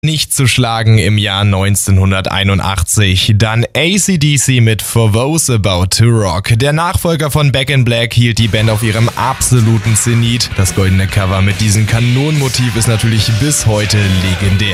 Nicht zu schlagen im Jahr 1981. Dann AC/DC mit For Those About to Rock. Der Nachfolger von Back in Black hielt die Band auf ihrem absoluten Zenit. Das goldene Cover mit diesem Kanonenmotiv ist natürlich bis heute legendär.